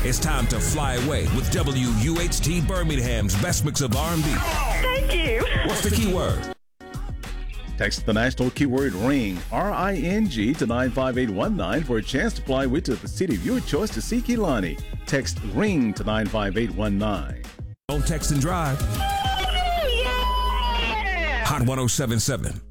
It's time to fly away with WUHT Birmingham's best mix of R&B. Thank you. What's the key word? Text the national keyword RING, R-I-N-G, to 95819 for a chance to fly with to the city of your choice to see Kehlani. Text RING to 95819. Don't text and drive. Oh, yeah! Hot 1077.